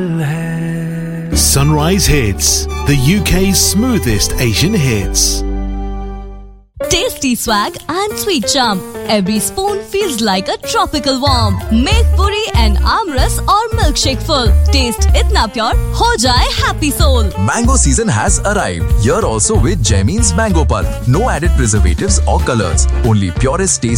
Sunrise Hits, the UK's smoothest Asian hits. Tasty swag and sweet charm. Every spoon feels like a tropical warm. Make puri and amras or milkshake full. Taste itna pure, ho jaye happy soul. Mango season has arrived. Here also with Jaimene's Mango Pulp. No added preservatives or colors. Only purest taste